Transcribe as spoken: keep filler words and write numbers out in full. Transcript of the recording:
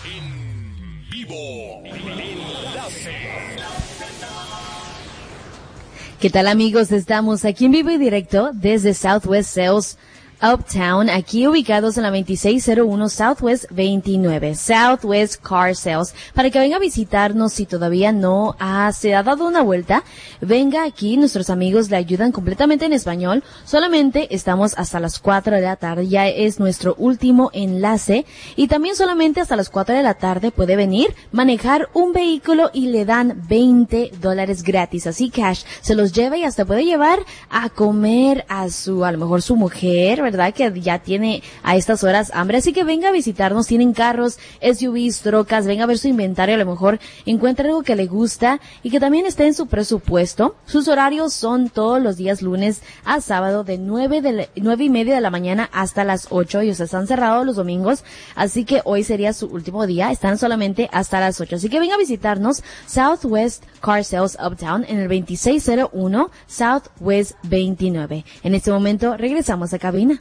En vivo. Enlace. ¿Qué tal, amigos? Estamos aquí en vivo y directo desde Southwest Sales Uptown, aquí ubicados en la veintiséis cero uno Southwest veintinueve, Southwest Car Sales, para que venga a visitarnos. Si todavía no ha, se ha dado una vuelta, venga aquí, nuestros amigos le ayudan completamente en español. Solamente estamos hasta las cuatro de la tarde, ya es nuestro último enlace, y también solamente hasta las cuatro de la tarde puede venir, manejar un vehículo y le dan veinte dólares gratis, así cash, se los lleva y hasta puede llevar a comer a su, a lo mejor su mujer, ¿verdad? Que ya tiene a estas horas hambre, así que venga a visitarnos. Tienen carros, S U Vs, trocas, venga a ver su inventario, a lo mejor encuentra algo que le gusta y que también esté en su presupuesto. Sus horarios son todos los días lunes a sábado de nueve de la, nueve y media de la mañana hasta las ocho, y o sea, están cerrados los domingos, así que hoy sería su último día, están solamente hasta las ocho, así que venga a visitarnos. Southwest Car Sales Uptown en el veintiséis cero uno Southwest veintinueve. En este momento regresamos a cabina.